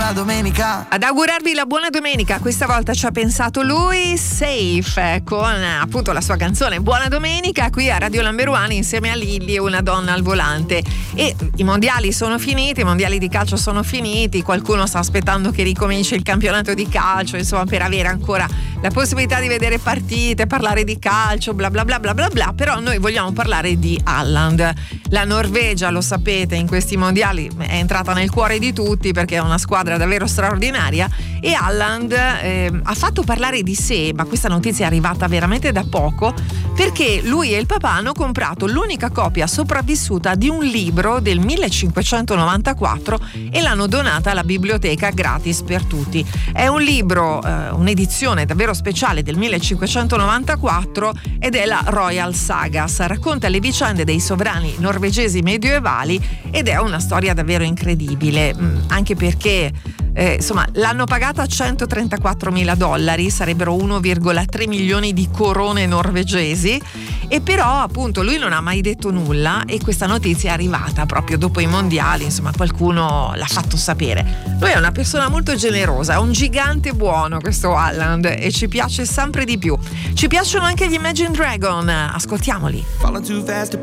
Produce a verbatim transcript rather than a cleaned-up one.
buona domenica. Ad augurarvi la buona domenica, questa volta ci ha pensato lui, Safe, con appunto la sua canzone Buona Domenica, qui a Radio Number One insieme a Lilli, una donna al volante. E i mondiali sono finiti, i mondiali di calcio sono finiti, qualcuno sta aspettando che ricominci il campionato di calcio, insomma, per avere ancora la possibilità di vedere partite, parlare di calcio, bla bla bla bla bla bla. Però noi vogliamo parlare di Haaland. La Norvegia, lo sapete, in questi mondiali è entrata nel cuore di tutti perché è una squadra davvero straordinaria, e Haaland eh, ha fatto parlare di sé, ma questa notizia è arrivata veramente da poco, perché lui e il papà hanno comprato l'unica copia sopravvissuta di un libro del millecinquecentonovantaquattro e l'hanno donata alla biblioteca gratis per tutti. È un libro, eh, un'edizione davvero speciale del millecinquecentonovantaquattro ed è la Royal Sagas, racconta le vicende dei sovrani norvegesi medievali ed è una storia davvero incredibile, anche perché Eh, insomma, l'hanno pagata centotrentaquattromila dollari, sarebbero uno virgola tre milioni di corone norvegesi, e però appunto lui non ha mai detto nulla e questa notizia è arrivata proprio dopo i mondiali, insomma qualcuno l'ha fatto sapere. Lui è una persona molto generosa, è un gigante buono questo Haaland e ci piace sempre di più. Ci piacciono anche gli Imagine Dragon, ascoltiamoli. Falling too fast to